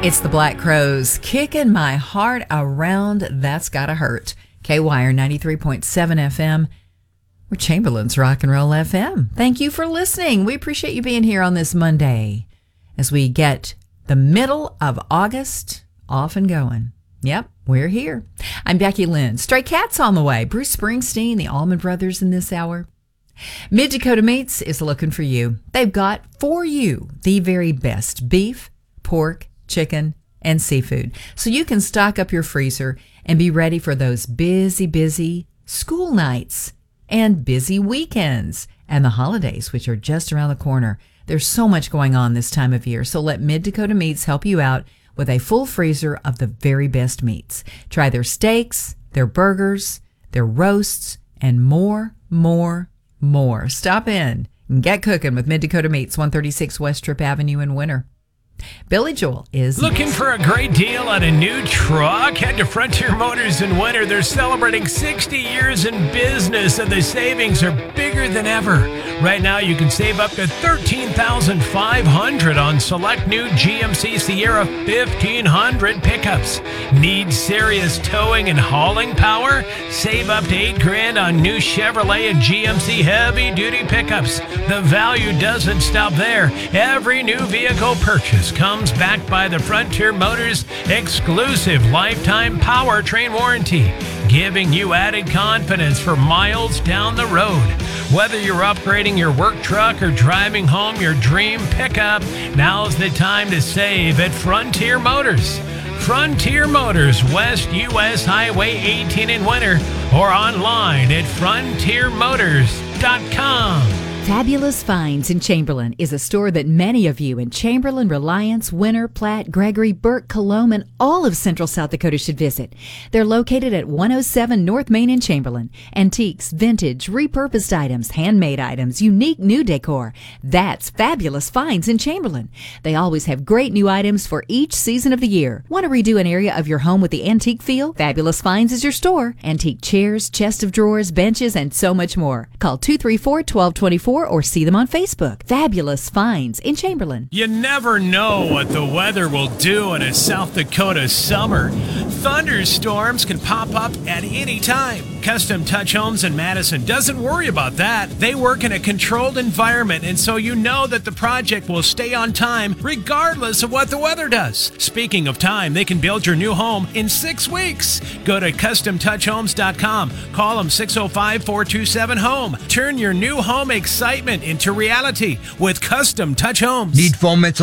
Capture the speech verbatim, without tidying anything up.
It's the Black Crowes, kicking my heart around. That's gotta hurt. K Y R ninety-three point seven F M. We're Chamberlain's Rock and Roll F M. Thank you for listening. We appreciate you being here on this Monday as we get the middle of August off and going. Yep, we're here. I'm Becky Lynn. Stray Cats on the way. Bruce Springsteen, the Allman Brothers in this hour. Mid Dakota Meats is looking for you. They've got for you the very best beef, pork, chicken, and seafood. So you can stock up your freezer and be ready for those busy, busy school nights and busy weekends and the holidays, which are just around the corner. There's so much going on this time of year. So let Mid Dakota Meats help you out with a full freezer of the very best meats. Try their steaks, their burgers, their roasts, and more, more, more. Stop in and get cooking with Mid Dakota Meats, one thirty-six West Tripp Avenue in Winter. Billy Joel is looking for a great deal on a new truck? Head to Frontier Motors in Winter. They're celebrating sixty years in business, and the savings are bigger than ever. Right now, you can save up to thirteen thousand five hundred dollars on select new G M C Sierra fifteen hundred pickups. Need serious towing and hauling power? Save up to eight grand on new Chevrolet and G M C heavy-duty pickups. The value doesn't stop there. Every new vehicle purchase comes backed by the Frontier Motors exclusive lifetime powertrain warranty, giving you added confidence for miles down the road. Whether you're upgrading your work truck or driving home your dream pickup, now's the time to save at Frontier Motors. Frontier Motors, West U S Highway eighteen in Winter, or online at frontier motors dot com. Fabulous Finds in Chamberlain is a store that many of you in Chamberlain, Reliance, Winter, Platte, Gregory, Burke, Colome, and all of Central South Dakota should visit. They're located at one oh seven North Main in Chamberlain. Antiques, vintage, repurposed items, handmade items, unique new decor. That's Fabulous Finds in Chamberlain. They always have great new items for each season of the year. Want to redo an area of your home with the antique feel? Fabulous Finds is your store. Antique chairs, chest of drawers, benches, and so much more. Call two three four, one two two four or see them on Facebook. Fabulous Finds in Chamberlain. You never know what the weather will do in a South Dakota summer. Thunderstorms can pop up at any time. Custom Touch Homes in Madison doesn't worry about that. They work in a controlled environment, and so you know that the project will stay on time regardless of what the weather does. Speaking of time, they can build your new home in six weeks. Go to custom touch homes dot com. Call them six oh five, four two seven, home. Turn your new home excitement into reality with Custom Touch Homes. Need foam